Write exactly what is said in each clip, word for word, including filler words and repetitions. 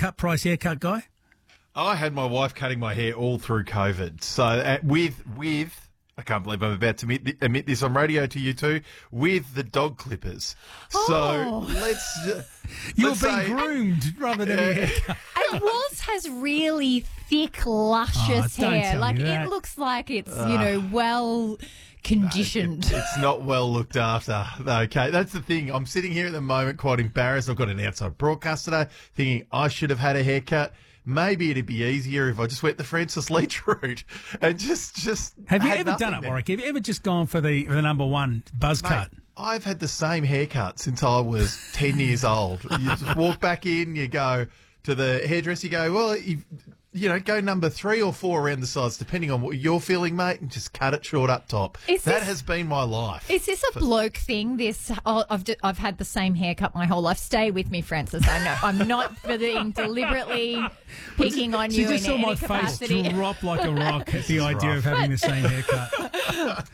cut price haircut guy? I had my wife cutting my hair all through COVID. So uh, with with I can't believe I'm about to admit, admit this on radio to you two, with the dog clippers. Oh. So let's uh, You're let's being say, groomed rather than a haircut. And Waz has really thick, luscious Oh, don't hair. tell Like me it that. looks like it's, you know, well conditioned. It's not well looked after. Okay, that's the thing. I'm sitting here at the moment quite embarrassed. I've got an outside broadcast today thinking I should have had a haircut. Maybe it'd be easier if I just went the Francis Leach route and just, just. Have you had ever nothing done it, then. Warwick? Have you ever just gone for the, the number one buzz Mate, cut? I've had the same haircut since I was ten years old. You just walk back in, you go to the hairdresser, you go, well, you, you know, go number three or four around the sides, depending on what you're feeling, mate, and just cut it short up top. Is that this- has been my life. Is this a bloke thing? This oh, I've d- I've had the same haircut my whole life. Stay with me, Francis. I know I'm not being deliberately picking on She you just in saw any my face capacity. drop like a rock at the idea of having the same haircut.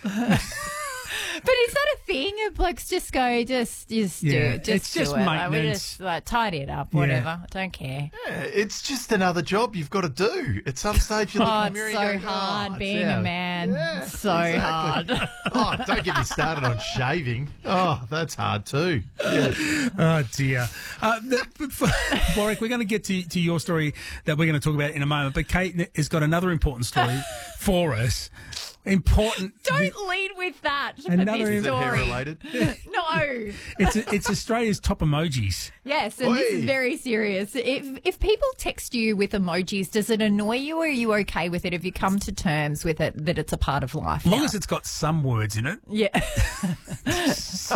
But is that a thing? Blokes just go, just, just do Yeah, it. Just it's just do it. Like, we maintenance. just like, tidy it up, Yeah. whatever. I don't care. Yeah, it's just another job you've got to do. At some stage, you look Oh, in the it's mirror so and you go, hard oh, being yeah. a man. Yeah, so exactly. hard. Oh, don't get me started on shaving. Oh, that's hard too. Yeah. Oh, dear. Uh, the, Warwick, we're going to get to, to your story that we're going to talk about in a moment, but Kate has got another important story for us. Important. Don't lead with that. for Another- this Is it hair story. related? No. It's, it's Australia's top emojis. Yes, and this is Oi. very serious. If if people text you with emojis, does it annoy you, or are you okay with it? Have you come to terms with it that it's a part of life? As long now? as it's got some words in it. yeah. Yeah, Just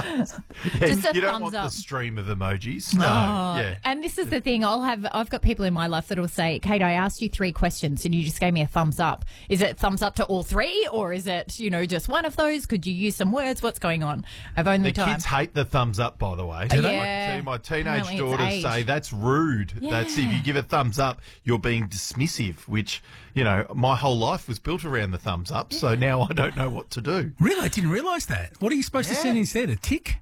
a you don't thumbs want up. the stream of emojis. No. Oh, Yeah. And this is the thing. I'll have. I've got people in my life that will say, "Kate, I asked you three questions, and you just gave me a thumbs up. Is it thumbs up to all three, or is it, you know, just one of those? Could you use some words? What's going on?" I've only The time. kids hate the thumbs up, by the way. Do My- they? My, teenage Apparently it's daughters age. say that's rude. That's if you give a thumbs up, you're being dismissive, which, you know, my whole life was built around the thumbs up, so now I don't know what to do. Really? I didn't realise that. What are you supposed to Yeah. send instead? A tick?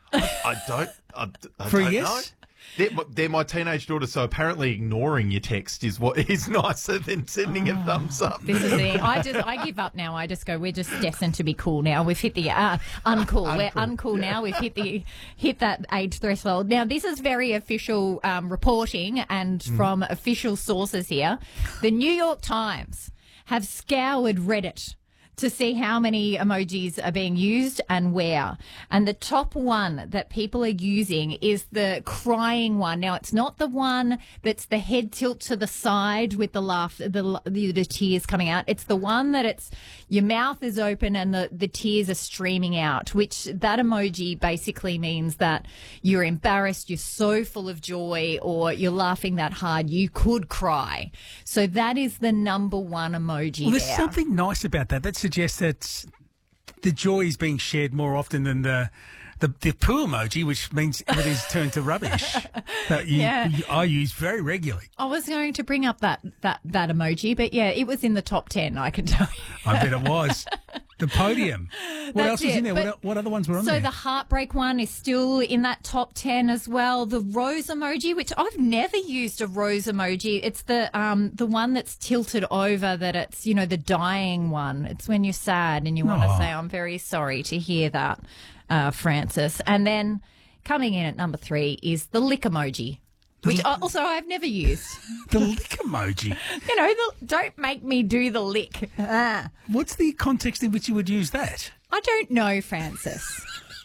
I don't, I, I For a don't yes? know. They're, my- they're my teenage daughters, so apparently ignoring your text is what is nicer than sending a thumbs up. This is the. I just. I give up now. I just go. We're just destined to be cool now. We've hit the uh, uncool. We're uncool now. We've hit the hit that age threshold. Now this is very official um, reporting and from official sources here. The New York Times have scoured Reddit to see how many emojis are being used and where. And the top one that people are using is the crying one. Now, it's not the one that's the head tilt to the side with the laugh, the, the, the tears coming out. It's the one that it's your mouth is open and the, the tears are streaming out, which that emoji basically means that you're embarrassed, you're so full of joy, or you're laughing that hard you could cry. So that is the number one emoji Well, there's there. something nice about that. That suggests that the joy is being shared more often than the the, the poo emoji, which means everything's turned to rubbish. That you, Yeah. you- I use very regularly. I was going to bring up that, that, that emoji, but yeah, it was in the top ten, I can tell you. I bet it was. The podium. What That's else was it, in there? but- What, what other ones were on So there? the heartbreak one is still in that top ten as well. The rose emoji, which I've never used a rose emoji. It's the um the one that's tilted over, that it's, you know, the dying one. It's when you're sad and you want to Aw. say, I'm very sorry to hear that, uh, Francis. And then coming in at number three is the lick emoji, which I- also I've never used. The lick emoji. You know, the, don't make me do the lick. Ah. What's the context in which you would use that? I don't know, Francis.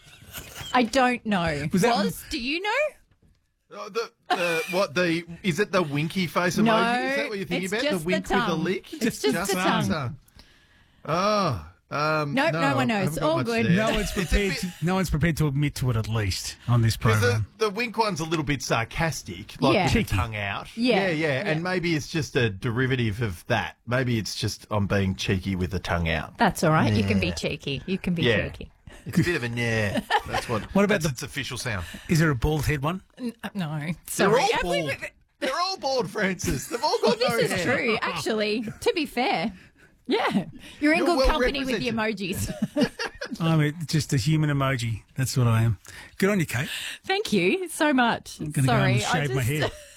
I don't know. Was that- Was? Do you know? Oh, the, the, what, the, is it the winky face emoji? No, Is that what you're thinking it's about? just The the wink with the tongue. lick? It's just the tongue. Oh. Um, Nope, no one I knows. haven't got All much good. there. No one's It's a prepared. bit- To, no one's prepared to admit to it, at least on this Because program. the, the wink one's a little bit sarcastic, like Yeah. with the Cheeky. tongue out. Yeah, yeah, yeah, yeah. And maybe it's just a derivative of that. Maybe it's just I'm being cheeky with the tongue out. That's all right. You can be cheeky. You can be Yeah. cheeky. It's a bit of a yeah. That's what. What about that's the- its official sound? Is there a bald head one? N- uh, no, They're sorry. all Have we- bald. They're all bald, Francis. They've all got no This is hair. true, actually. To be fair, yeah, you're in You're good well company with the represented. emojis. I'm a, just a human emoji. That's what I am. Good on you, Kate. Thank you so much. I'm going to go Sorry, and shave I my just, hair.